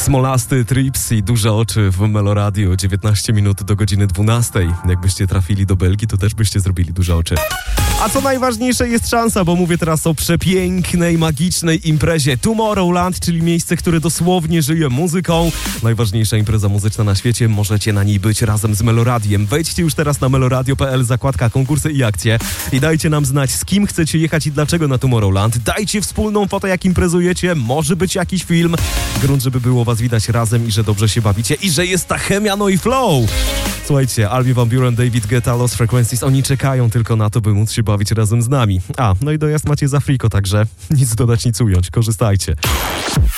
Smolasty, Trips i Duże Oczy w Meloradio. 19 minut do godziny 12. Jakbyście trafili do Belgii, to też byście zrobili duże oczy. A co najważniejsze, jest szansa, bo mówię teraz o przepięknej, magicznej imprezie Tomorrowland, czyli miejsce, które dosłownie żyje muzyką. Najważniejsza impreza muzyczna na świecie. Możecie na niej być razem z Meloradiem. Wejdźcie już teraz na meloradio.pl, zakładka konkursy i akcje i dajcie nam znać, z kim chcecie jechać i dlaczego na Tomorrowland. Dajcie wspólną fotę, jak imprezujecie. Może być jakiś film. Grunt, żeby było was widać razem i że dobrze się bawicie i że jest ta chemia, no i flow. Słuchajcie, Armin van Buuren, David Guetta, Lost Frequencies, oni czekają tylko na to, by móc się bawić razem z nami. No i dojazd macie za friko, także nic dodać, nic ująć. Korzystajcie.